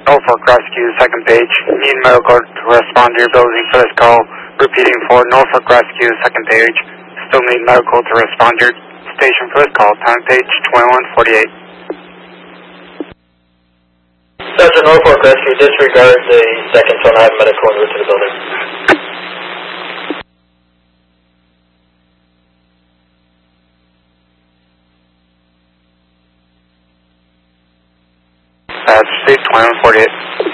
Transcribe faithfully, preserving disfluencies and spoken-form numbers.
Norfolk Rescue, second page. Need medical to respond to your building for this call. Repeating for Norfolk Rescue, second page. Still need medical to respond to your station for this call. Time page twenty-one forty-eight. Sergeant Norfolk Rescue, disregard the seconds on I have medical en route to the building. That's twenty-one forty-eight.